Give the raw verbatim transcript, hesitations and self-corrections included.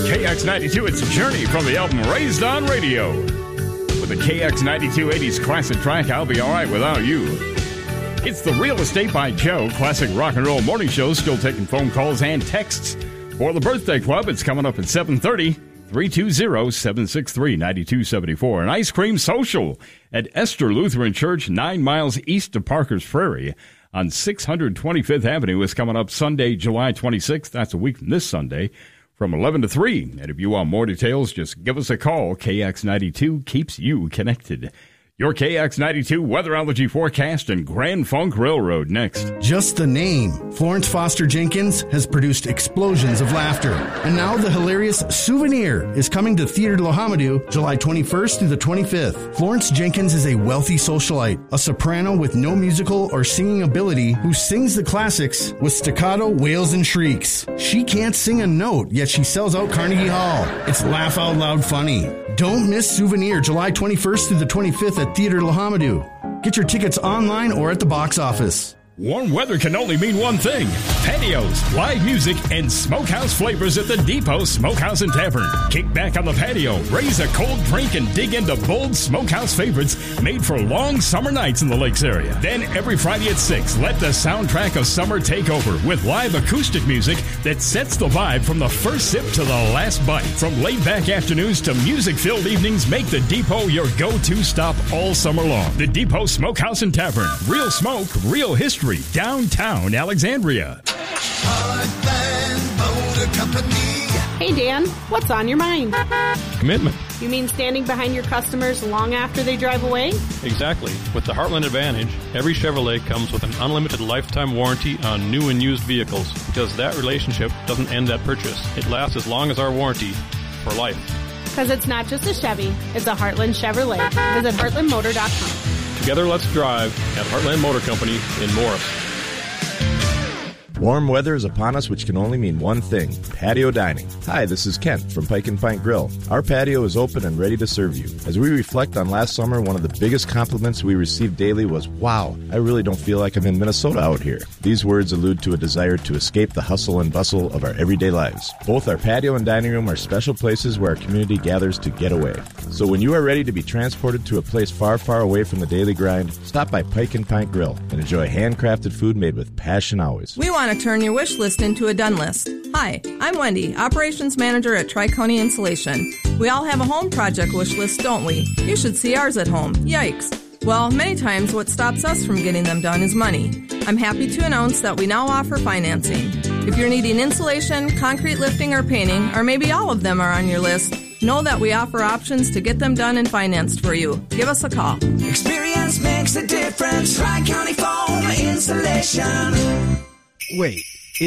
K X ninety-two, it's Journey from the album Raised on Radio. With the K X ninety-two eighties classic track, I'll Be Alright Without You. It's the Real Estate by Joe classic rock and roll morning show, still taking phone calls and texts. For the Birthday Club, it's coming up at seven thirty, three two zero, seven six three, nine two seven four. An ice cream social at Esther Lutheran Church, nine miles east of Parker's Prairie on six hundred twenty-fifth Avenue is coming up Sunday, July twenty-sixth. That's a week from this Sunday, from eleven to three. And if you want more details, just give us a call. K X ninety-two keeps you connected. Your K X ninety-two weatherology forecast and Grand Funk Railroad next. Just the name. Florence Foster Jenkins has produced explosions of laughter. And now the hilarious Souvenir is coming to Theater de la Hamadou July twenty-first through the twenty-fifth. Florence Jenkins is a wealthy socialite, a soprano with no musical or singing ability who sings the classics with staccato wails and shrieks. She can't sing a note, yet she sells out Carnegie Hall. It's laugh out loud funny. Don't miss Souvenir July twenty-first through the twenty-fifth at Theater de la Hamadou. Get your tickets online or at the box office. Warm weather can only mean one thing: patios, live music, and smokehouse flavors at the Depot Smokehouse and Tavern. Kick back on the patio, raise a cold drink, and dig into bold smokehouse favorites made for long summer nights in the lakes area. Then every Friday at six, let the soundtrack of summer take over with live acoustic music that sets the vibe from the first sip to the last bite. From laid-back afternoons to music-filled evenings, make the Depot your go-to stop all summer long. The Depot Smokehouse and Tavern. Real smoke, real history. Downtown Alexandria. Hey, Dan, what's on your mind? Commitment. You mean standing behind your customers long after they drive away? Exactly. With the Heartland Advantage, every Chevrolet comes with an unlimited lifetime warranty on new and used vehicles, because that relationship doesn't end at purchase. It lasts as long as our warranty, for life. Because it's not just a Chevy, it's a Heartland Chevrolet. Visit heartland motor dot com. Together, let's drive at Heartland Motor Company in Morris. Warm weather is upon us, which can only mean one thing: patio dining. Hi, this is Kent from Pike and Pint Grill. Our patio is open and ready to serve you. As we reflect on last summer, one of the biggest compliments we received daily was, "Wow, I really don't feel like I'm in Minnesota out here." These words allude to a desire to escape the hustle and bustle of our everyday lives. Both our patio and dining room are special places where our community gathers to get away. So when you are ready to be transported to a place far, far away from the daily grind, stop by Pike and Pint Grill and enjoy handcrafted food made with passion always. We want to turn your wish list into a done list. Hi, I'm Wendy, Operations Manager at Tri-County Insulation. We all have a home project wish list, don't we? You should see ours at home. Yikes. Well, many times what stops us from getting them done is money. I'm happy to announce that we now offer financing. If you're needing insulation, concrete lifting, or painting, or maybe all of them are on your list, know that we offer options to get them done and financed for you. Give us a call. Experience makes a difference. Tri-County Foam Insulation. Wait,